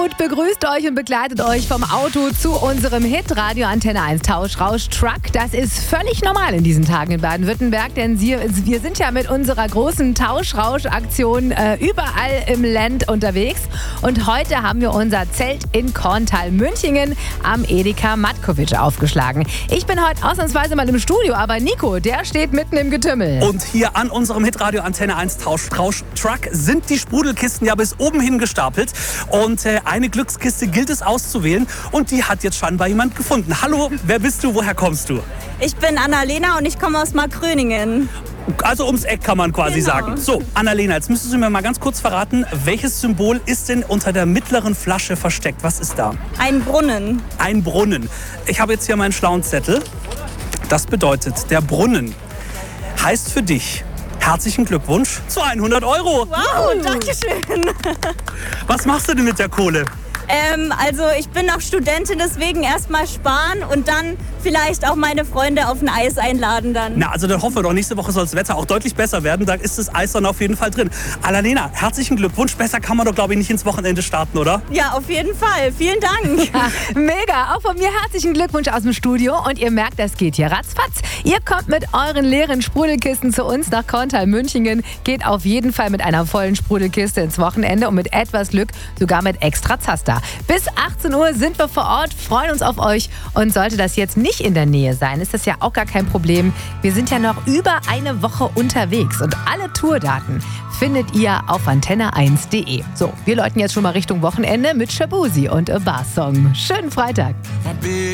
Hartmut begrüßt euch und begleitet euch vom Auto zu unserem Hit Radio Antenne 1 Tauschrausch Truck. Das ist völlig normal in diesen Tagen in Baden-Württemberg, denn wir sind ja mit unserer großen Tauschrausch-Aktion überall im Land unterwegs. Und heute haben wir unser Zelt in Korntal-Münchingen am Edeka Matkovic aufgeschlagen. Ich bin heute ausnahmsweise mal im Studio, aber Nico, der steht mitten im Getümmel. Und hier an unserem Hit Radio Antenne 1 Tauschrausch Truck sind die Sprudelkisten ja bis oben hin gestapelt. Und eine Glückskiste gilt es auszuwählen. Und die hat jetzt scheinbar jemand gefunden. Hallo, wer bist du? Woher kommst du? Ich bin Annalena und ich komme aus Markgröningen. Also ums Eck kann man quasi Genau. sagen. So, Annalena, jetzt müsstest du mir mal ganz kurz verraten, welches Symbol ist denn unter der mittleren Flasche versteckt? Was ist da? Ein Brunnen. Ein Brunnen. Ich habe jetzt hier meinen schlauen Zettel. Das bedeutet, der Brunnen heißt für dich herzlichen Glückwunsch zu 100 Euro. Wow, danke schön. Was machst du denn mit der Kohle? Also ich bin noch Studentin, deswegen erstmal sparen und dann vielleicht auch meine Freunde auf ein Eis einladen dann. Na, also dann hoffen wir doch, nächste Woche soll das Wetter auch deutlich besser werden. Da ist das Eis dann auf jeden Fall drin. Annalena, herzlichen Glückwunsch. Besser kann man doch, glaube ich, nicht ins Wochenende starten, oder? Ja, auf jeden Fall. Vielen Dank. Ja, mega. Auch von mir herzlichen Glückwunsch aus dem Studio. Und ihr merkt, das geht hier ratzfatz. Ihr kommt mit euren leeren Sprudelkisten zu uns nach Korntal-Münchingen. Geht auf jeden Fall mit einer vollen Sprudelkiste ins Wochenende und mit etwas Glück sogar mit extra Zaster. Bis 18 Uhr sind wir vor Ort, freuen uns auf euch. Und sollte das jetzt nicht in der Nähe sein, ist das ja auch gar kein Problem. Wir sind ja noch über eine Woche unterwegs und alle Tourdaten findet ihr auf antenne1.de. So, wir läuten jetzt schon mal Richtung Wochenende mit Shabuzi und A Bar Song. Schönen Freitag.